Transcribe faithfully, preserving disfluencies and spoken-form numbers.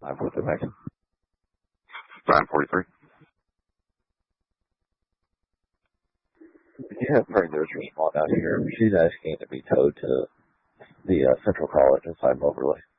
nine four three, Max. nine forty-three. Did you have prisoners respond out here? She's asking to be towed to the uh, Central College inside Moberly.